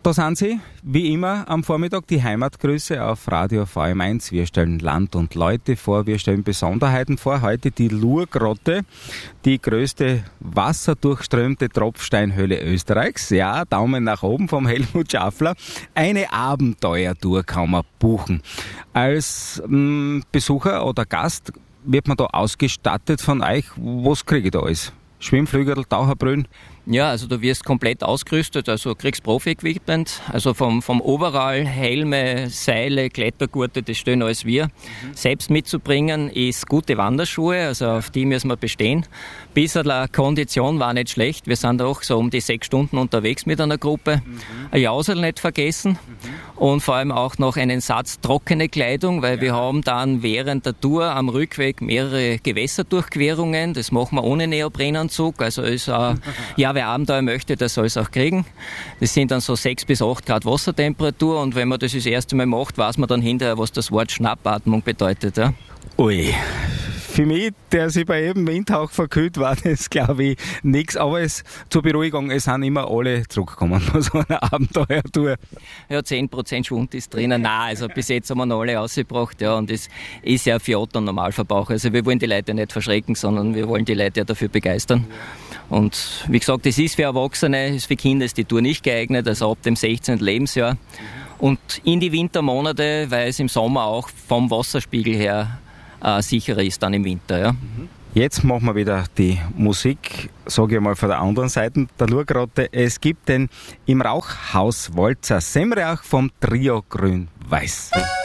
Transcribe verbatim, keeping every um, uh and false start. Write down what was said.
Da sind sie, wie immer am Vormittag, die Heimatgrüße auf Radio V M eins. Wir stellen Land und Leute vor, wir stellen Besonderheiten vor. Heute die Lurgrotte, die größte wasser-durchströmte Tropfsteinhöhle Österreichs. Ja, Daumen nach oben vom Helmut Schaffler. Eine Abenteuertour kann man buchen. Als mh, Besucher oder Gast wird man da ausgestattet von euch. Was kriege ich da alles? Schwimmflügel, Taucherbrillen? Ja, also du wirst komplett ausgerüstet, also kriegst Profi-Equipment, also vom, vom Overall, Helme, Seile, Klettergurte, das stellen alles wir. Mhm. Selbst mitzubringen ist gute Wanderschuhe, also auf die müssen wir bestehen. Bisher Kondition war nicht schlecht, wir sind auch so um die sechs Stunden unterwegs mit einer Gruppe. Mhm. Ein Jausel nicht vergessen mhm. und vor allem auch noch einen Satz trockene Kleidung, weil ja. wir haben dann während der Tour am Rückweg mehrere Gewässerdurchquerungen, das machen wir ohne Neoprenanzug, also ist äh, ja, wer Abenteuer möchte, der soll es auch kriegen. Das sind dann so sechs bis acht Grad Wassertemperatur und wenn man das das erste Mal macht, weiß man dann hinterher, was das Wort Schnappatmung bedeutet. Ja? Ui, für mich, der sich bei jedem Windhauch verkühlt, war das, glaube ich, nichts. Aber es, zur Beruhigung, es sind immer alle zurückgekommen von so einer Abenteuertour. Ja, zehn Prozent Schwund ist drinnen. Nein, also bis jetzt haben wir noch alle rausgebracht. Ja, und es ist ja für Otto Normalverbraucher. Also wir wollen die Leute nicht verschrecken, sondern wir wollen die Leute ja dafür begeistern. Und wie gesagt, es ist für Erwachsene, ist für Kinder ist die Tour nicht geeignet, also ab dem sechzehnten Lebensjahr. Und in die Wintermonate, weil es im Sommer auch vom Wasserspiegel her äh, sicherer ist dann im Winter. Ja. Jetzt machen wir wieder die Musik, sage ich mal von der anderen Seite der Lurgrotte. Es gibt den im Rauchhaus Walzer Semreach vom Trio Grün-Weiß.